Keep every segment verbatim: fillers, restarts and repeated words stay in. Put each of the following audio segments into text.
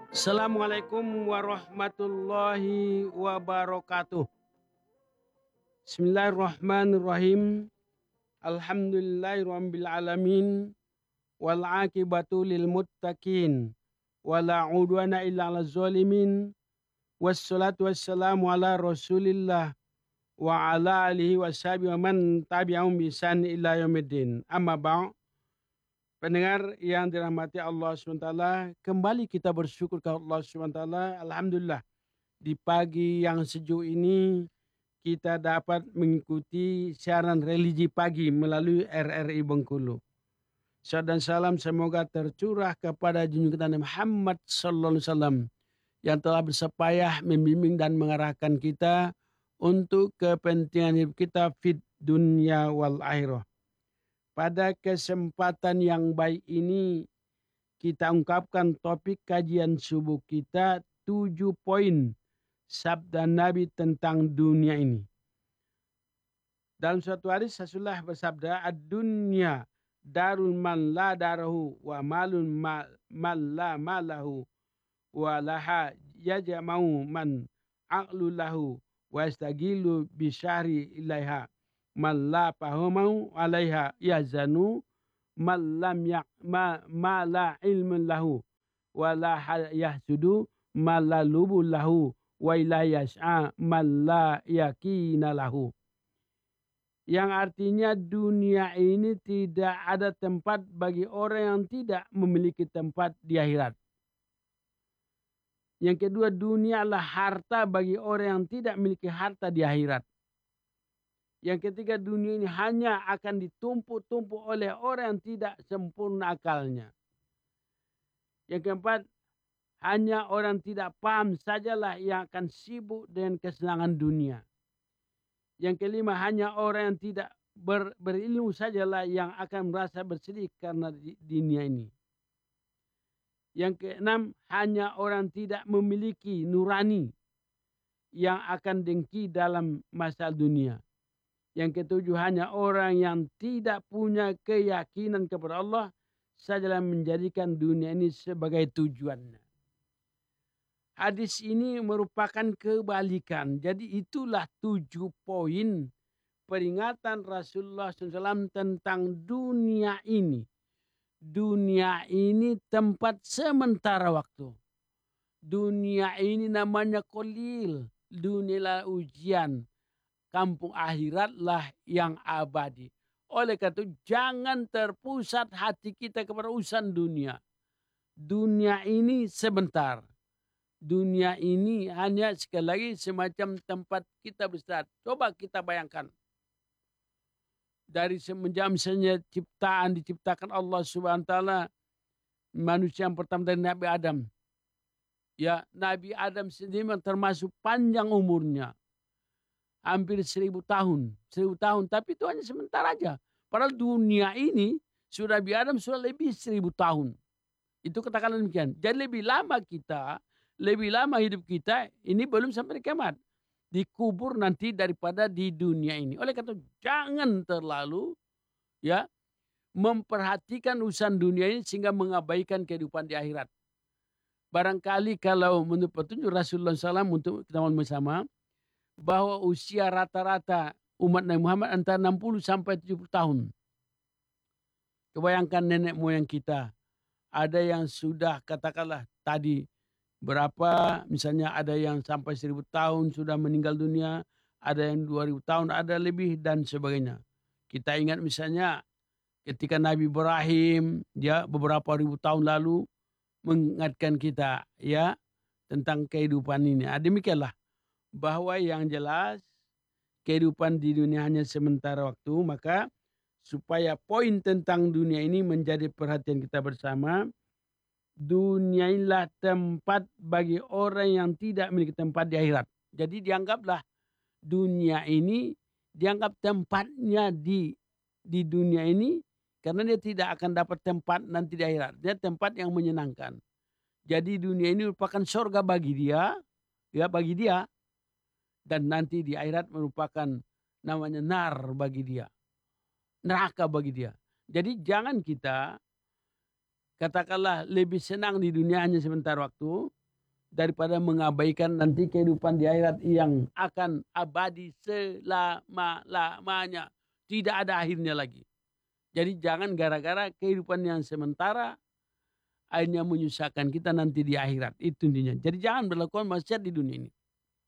Assalamualaikum warahmatullahi wabarakatuh. Bismillahirrahmanirrahim. Alhamdulillahirabbil alamin wal aqibatu lil muttaqin wala udwana illa 'alal zalimin. Wassalatu wassalamu ala Rasulillah wa ala alihi washabihi wa man tabi'ahum bi ihsan ila yaumiddin. Amma ba'd. Pendengar yang dirahmati Allah subhanahu wa taala, kembali kita bersyukur kepada Allah subhanahu wa taala. Alhamdulillah, di pagi yang sejuk ini kita dapat mengikuti siaran religi pagi melalui R R I Bengkulu. Salam dan salam semoga tercurah kepada junjungan kita Nabi Muhammad sallallahu alaihi wasallam yang telah berpayah membimbing dan mengarahkan kita untuk kepentingan hidup kita fid dunya wal akhirah. Pada kesempatan yang baik ini kita ungkapkan topik kajian subuh kita, tujuh poin sabda Nabi tentang dunia ini. Dalam suatu hadis Rasulullah bersabda, ad-dunya darul man la darahu wa malun ma, man la malahu wa laha yajma'u man aqlu lahu wa yastagilu bisyari ilaiha man la fahamahu alaiha yazanu man lam ya ma, ma la ilmun lahu wa la yahsudu ma la lubu lahu wa ila yas'a man la yakina lahu. Yang artinya dunia ini tidak ada tempat bagi orang yang tidak memiliki tempat di akhirat. Yang kedua, dunia adalah harta bagi orang yang tidak memiliki harta di akhirat. Yang ketiga, dunia ini hanya akan ditumpuk-tumpuk oleh orang yang tidak sempurna akalnya. Yang keempat, hanya orang tidak paham sajalah yang akan sibuk dengan kesenangan dunia. Yang kelima, hanya orang yang tidak ber, berilmu sajalah yang akan merasa bersedih karena di, dunia ini. Yang keenam, hanya orang tidak memiliki nurani yang akan dengki dalam masalah dunia. Yang ketujuh, hanya orang yang tidak punya keyakinan kepada Allah sajalah menjadikan dunia ini sebagai tujuannya. Hadis ini merupakan kebalikan. Jadi itulah tujuh poin peringatan Rasulullah shallallahu alaihi wasallam tentang dunia ini. Dunia ini tempat sementara waktu. Dunia ini namanya qalil. Dunia ujian. Kampung akhiratlah yang abadi. Oleh karena itu jangan terpusat hati kita kepada urusan dunia. Dunia ini sebentar. Dunia ini hanya sekali lagi semacam tempat kita beristirahat. Coba kita bayangkan. Dari semenjak misalnya ciptaan diciptakan Allah subhanahu wa taala. Manusia yang pertama dari Nabi Adam. Ya, Nabi Adam sendiri termasuk panjang umurnya. Hampir seribu tahun. Seribu tahun. Tapi itu hanya sebentar aja. Padahal dunia ini sudah Nabi Adam sudah lebih seribu tahun. Itu katakan demikian. Jadi lebih lama kita, lebih lama hidup kita, ini belum sampai kiamat. Dikubur nanti daripada di dunia ini. Oleh karena itu jangan terlalu ya memperhatikan urusan dunia ini sehingga mengabaikan kehidupan di akhirat. Barangkali kalau menurut petunjuk Rasulullah shallallahu alaihi wasallam untuk kita bersama, bahwa usia rata-rata umat Nabi Muhammad antara enam puluh sampai tujuh puluh tahun. Kebayangkan nenek moyang kita. Ada yang sudah katakanlah tadi berapa, misalnya ada yang sampai seribu tahun sudah meninggal dunia, ada yang dua ribu tahun, ada lebih dan sebagainya. Kita ingat misalnya ketika Nabi Ibrahim ya beberapa ribu tahun lalu mengingatkan kita ya tentang kehidupan ini. Nah, demikianlah bahwa yang jelas kehidupan di dunia hanya sementara waktu, maka supaya poin tentang dunia ini menjadi perhatian kita bersama. Dunia inilah tempat bagi orang yang tidak memiliki tempat di akhirat. Jadi dianggaplah dunia ini dianggap tempatnya di di dunia ini karena dia tidak akan dapat tempat nanti di akhirat. Dia tempat yang menyenangkan. Jadi dunia ini merupakan surga bagi dia, ya bagi dia. Dan nanti di akhirat merupakan namanya nar bagi dia. Neraka bagi dia. Jadi jangan kita katakanlah lebih senang di dunia hanya sebentar waktu. daripada mengabaikan nanti kehidupan di akhirat yang akan abadi selama-lamanya. Tidak ada akhirnya lagi. Jadi jangan gara-gara kehidupan yang sementara akhirnya menyusahkan kita nanti di akhirat. Itu intinya. Jadi jangan berlakukan maksiat di dunia ini.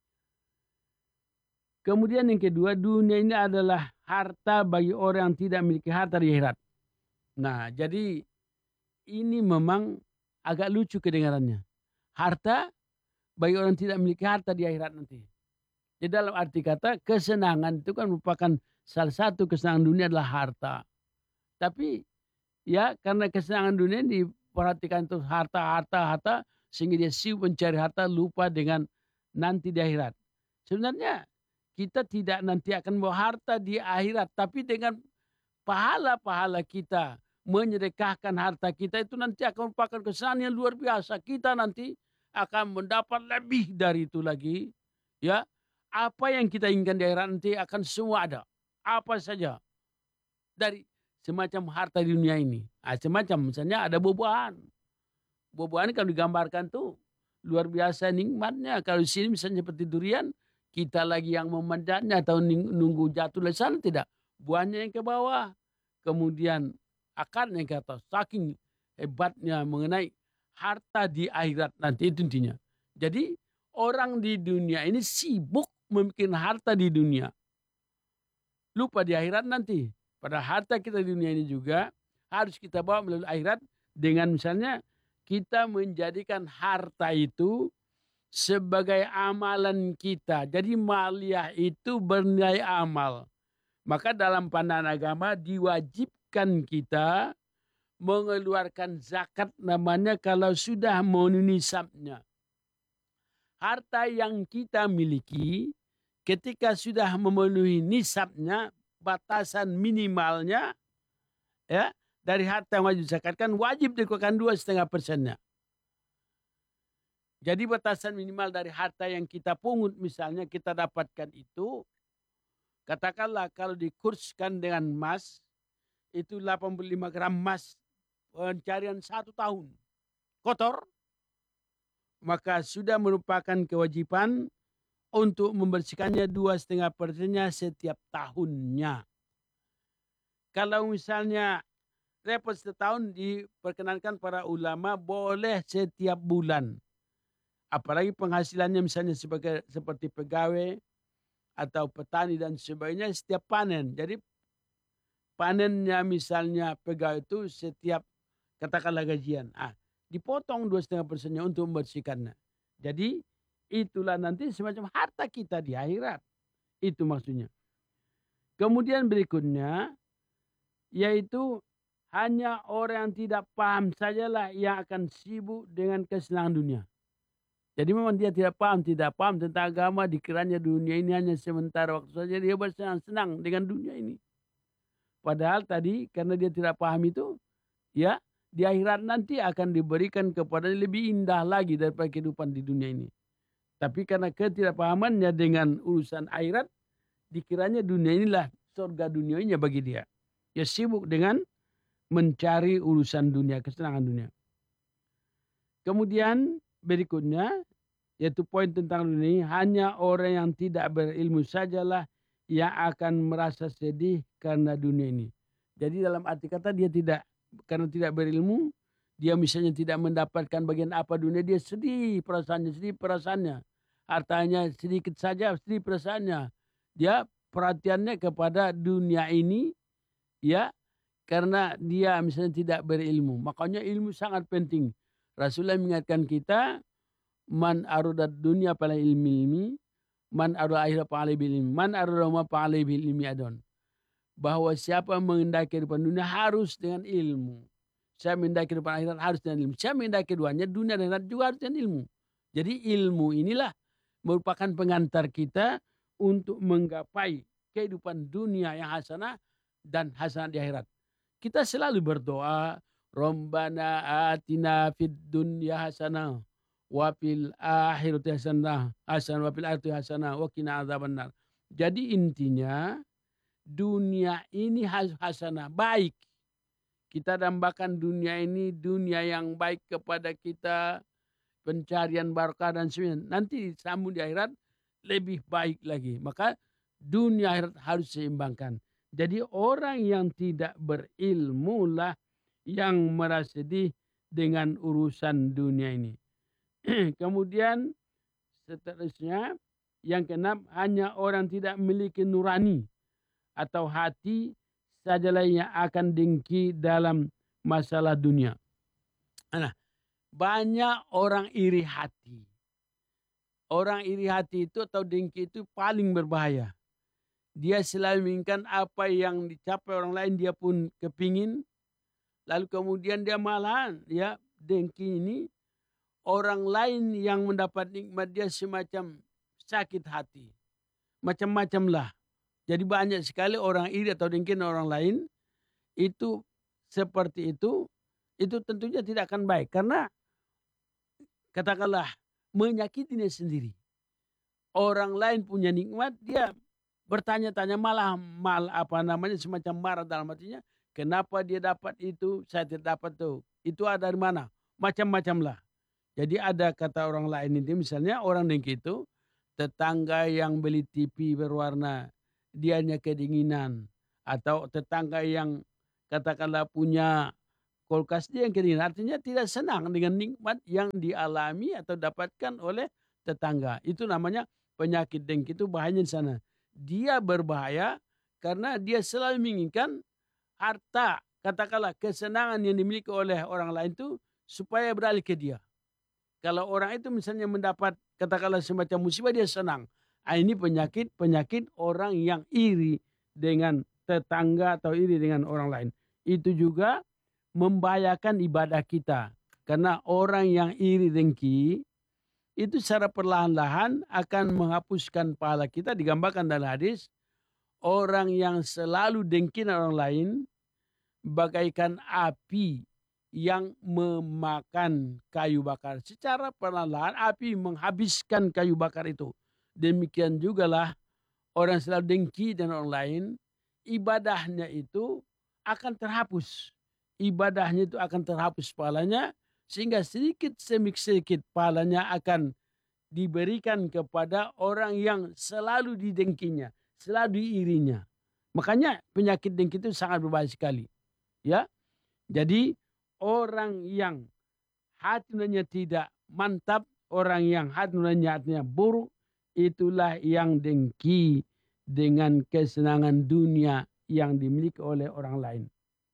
Kemudian yang kedua, dunia ini adalah harta bagi orang yang tidak memiliki harta di akhirat. Nah, jadi ini memang agak lucu kedengarannya. Harta bagi orang yang tidak memiliki harta di akhirat nanti. Jadi dalam arti kata, kesenangan itu kan merupakan salah satu kesenangan dunia adalah harta. Tapi ya karena kesenangan dunia diperhatikan itu harta, harta, harta, sehingga dia sibuk mencari harta, lupa dengan nanti di akhirat. Sebenarnya kita tidak nanti akan bawa harta di akhirat, tapi dengan pahala-pahala kita menyedekahkan harta kita itu nanti akan merupakan kesenangan yang luar biasa. Kita nanti akan mendapat lebih dari itu lagi. Ya, apa yang kita inginkan di akhirat nanti akan semua ada. Apa saja dari semacam harta di dunia ini. Nah, semacam misalnya ada buah-buahan. Buah-buahan kalau digambarkan tuh luar biasa nikmatnya. Kalau di sini misalnya seperti durian, kita lagi yang memanjatnya atau nunggu jatuh dari sana tidak. Buahnya yang ke bawah. Kemudian akarnya yang ke atas. Saking hebatnya mengenai harta di akhirat nanti itu intinya. Jadi orang di dunia ini sibuk memikirkan harta di dunia. Lupa di akhirat nanti. Pada harta kita di dunia ini juga harus kita bawa melalui akhirat dengan misalnya kita menjadikan harta itu sebagai amalan kita. Jadi maliyah itu bernilai amal. Maka dalam pandangan agama diwajibkan kita mengeluarkan zakat namanya kalau sudah memenuhi nisabnya. Harta yang kita miliki ketika sudah memenuhi nisabnya, batasan minimalnya ya dari harta yang wajib zakatkan wajib dikeluarkan dua setengah persennya. Jadi batasan minimal dari harta yang kita pungut misalnya kita dapatkan itu, katakanlah kalau dikurskan dengan emas, itu delapan puluh lima gram emas pencarian satu tahun. Kotor, maka sudah merupakan kewajiban untuk membersihkannya dua setengah persennya setiap tahunnya. Kalau misalnya repot setahun diperkenankan para ulama boleh setiap bulan. Apalagi penghasilannya misalnya sebagai seperti pegawai atau petani dan sebagainya setiap panen. Jadi panennya misalnya pegawai itu setiap katakanlah gajian. Ah, dipotong dua setengah persennya untuk membersihkannya. Jadi itulah nanti semacam harta kita di akhirat. Itu maksudnya. Kemudian berikutnya yaitu hanya orang yang tidak paham sajalah yang akan sibuk dengan kesenangan dunia. Jadi memang dia tidak paham, tidak paham tentang agama, dikiranya dunia ini hanya sementara waktu saja, dia bersenang-senang dengan dunia ini. Padahal tadi karena dia tidak paham itu, ya di akhirat nanti akan diberikan kepada lebih indah lagi daripada kehidupan di dunia ini. Tapi karena ketidakpahamannya dengan urusan akhirat, dikiranya dunia inilah surga dunianya bagi dia. Dia sibuk dengan mencari urusan dunia, kesenangan dunia. Kemudian berikutnya, yaitu poin tentang dunia ini, hanya orang yang tidak berilmu sajalah yang akan merasa sedih karena dunia ini. Jadi dalam arti kata dia tidak, karena tidak berilmu, dia misalnya tidak mendapatkan bagian apa dunia, dia sedih perasaannya, sedih perasaannya. Hartanya sedikit saja, sedih perasaannya. Dia perhatiannya kepada dunia ini, ya, karena dia misalnya tidak berilmu. Makanya ilmu sangat penting. Rasulullah mengingatkan kita, man arudat dunia pala ilmi ilmi, man arudat akhirat pala ilmi, man arudat ma pala ilmi adon. Bahwa siapa mengendaki kehidupan dunia harus dengan ilmu. Saya mengendaki kehidupan akhirat harus dengan ilmu. Saya mengendaki keduanya, dunia dan akhirat juga harus dengan ilmu. Jadi ilmu inilah merupakan pengantar kita untuk menggapai kehidupan dunia yang hasanah dan hasanah di akhirat. Kita selalu berdoa, Rabbana atina fid dunya hasanah wa fil akhirati hasanah, hasanah wa fil akhirati hasanah wa qina adzabannar. Jadi intinya dunia ini hasanah, baik. Kita dambakan dunia ini dunia yang baik kepada kita, pencarian barokah dan sebagainya. Nanti disambung di akhirat lebih baik lagi. Maka dunia akhirat harus seimbangkan. Jadi orang yang tidak berilmu lah yang merasa sedih dengan urusan dunia ini. Kemudian seterusnya yang keenam, hanya orang tidak memiliki nurani atau hati sajalah yang akan dengki dalam masalah dunia. Nah, banyak orang iri hati. Orang iri hati itu atau dengki itu paling berbahaya. Dia selalu menginginkan apa yang dicapai orang lain dia pun kepingin. Lalu kemudian dia malah ya dengki ini orang lain yang mendapat nikmat dia semacam sakit hati. Macam-macam lah. Jadi banyak sekali orang iri atau dengki orang lain itu seperti itu. Itu tentunya tidak akan baik. Karena katakanlah menyakitinya sendiri. Orang lain punya nikmat dia bertanya-tanya malah mal apa namanya semacam marah dalam hatinya. Kenapa dia dapat itu saya tidak dapat tuh. Itu ada dari mana? Macam-macam lah. Jadi ada kata orang lain ini misalnya orang dengki itu tetangga yang beli T V berwarna dianya kedinginan. Atau tetangga yang katakanlah punya kulkas dia yang kedinginan. Artinya tidak senang dengan nikmat yang dialami atau dapatkan oleh tetangga. Itu namanya penyakit dengki itu bahayanya di sana. Dia berbahaya karena dia selalu menginginkan harta, katakanlah kesenangan yang dimiliki oleh orang lain itu supaya beralih ke dia. Kalau orang itu misalnya mendapat katakanlah semacam musibah dia senang. Ah, ini penyakit-penyakit orang yang iri dengan tetangga atau iri dengan orang lain. Itu juga membahayakan ibadah kita. Karena orang yang iri dengki itu secara perlahan-lahan akan menghapuskan pahala kita. Digambarkan dalam hadis, orang yang selalu dengki orang lain bagaikan api yang memakan kayu bakar. Secara perlahan-lahan api menghabiskan kayu bakar itu. Demikian jugalah orang selalu dengki dan orang lain, ibadahnya itu akan terhapus. Ibadahnya itu akan terhapus pahalanya, sehingga sedikit demi sedikit pahalanya akan diberikan kepada orang yang selalu didengkinya, selalu diirinya. Makanya penyakit dengki itu sangat berbahaya sekali. Ya, jadi orang yang hati nuraninya tidak mantap, orang yang hati nuraninya hatinya buruk, itulah yang dengki dengan kesenangan dunia yang dimiliki oleh orang lain.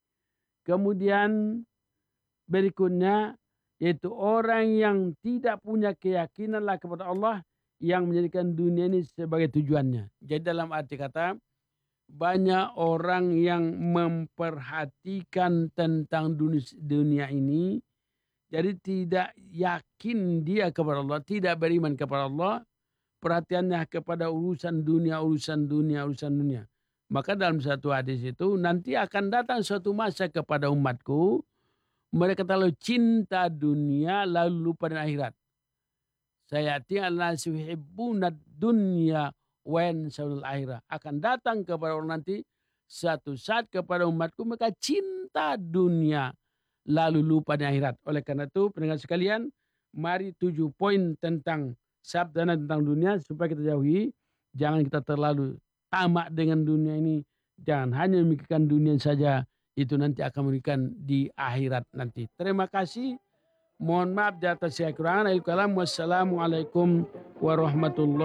Kemudian berikutnya yaitu orang yang tidak punya keyakinanlah kepada Allah yang menjadikan dunia ini sebagai tujuannya. Jadi dalam arti kata banyak orang yang memperhatikan tentang dunia, dunia ini, jadi tidak yakin dia kepada Allah, tidak beriman kepada Allah, perhatiannya kepada urusan dunia, urusan dunia, urusan dunia. Maka dalam satu hadis itu nanti akan datang suatu masa kepada umatku, mereka terlalu cinta dunia lalu lupa dengan akhirat. Saya tinggal nasuhibbuna dunia wen saul akhirah. Akan datang kepada orang nanti satu saat kepada umatku mereka cinta dunia lalu lupa dengan akhirat. Oleh karena itu pendengar sekalian, mari tujuh poin tentang sabda tentang dunia supaya kita jauhi. Jangan kita terlalu tamak dengan dunia ini. Jangan hanya memikirkan dunia saja. Itu nanti akan memberikan di akhirat nanti. Terima kasih. Mohon maaf di atas saya kekurangan. Wassalamualaikum warahmatullahi